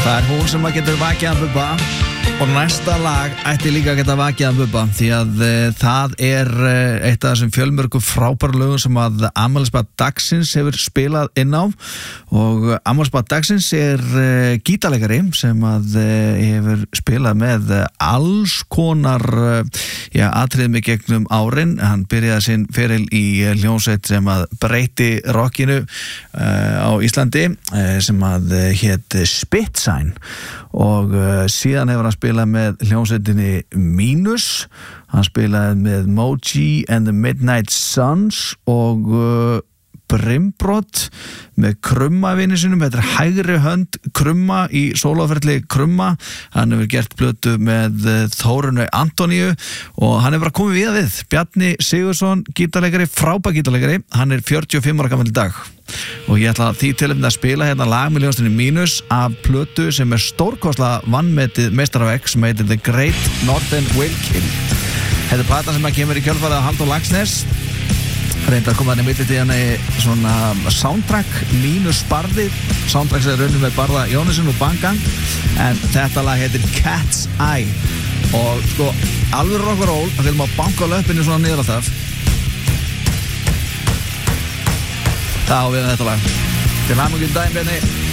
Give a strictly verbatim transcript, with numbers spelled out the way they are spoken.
Það er hún sem að getur vakið að Bubba og næsta lag ætti líka að geta vakið að Bubba því að uh, það er uh, eitt af þessum fjölmörgum frábæru lögum sem að afmælisbarn dagsins hefur spilað inn á og uh, afmælisbarn dagsins er uh, gítarleikari sem að uh, hefur spilað með uh, alls konar uh, já, atriðum í gegnum árin. Hann byrjaði sinn feril í uh, hljómsveit sem að breyti rockinu uh, á Íslandi uh, sem að uh, hét Spitsign og uh, síðan hefur hann spilað með hljómsveitinni Mínus, hann spilaði með Moji and the Midnight Suns og uh, Brimbrot með Krumma vini sinum. Þetta er hægri hönd Krumma í sólóferli Krumma. Hann hefur gert plötu með Þórunni Antoníu og hann hefur bara komið við við. Bjarni Sigurðsson, gítarleikari, frábær gítarleikari, hann er fjörutíu og fimm ára gamall í dag og ég ætla því tilefni að spila hérna lag með hljómsveitinni Mínus af plötu sem er stórkostlega vannmetið meistarverk sem heitir The Great Northern Wailkill. Þetta er plata sem að kemur í kjölfarið af Halldór Laxness, reyndar koma hann í millitíðan í svona soundtrack Mínus Barði, soundtrack sem er raunin með Barða Jónesson og Bangang, en þetta lag heitir Cat's Eye og sko alveg rock og roll, það viljum að banka á löppinu svona niður alltaf. Það á við þetta lag. Til hamingju daginn, Bjarni.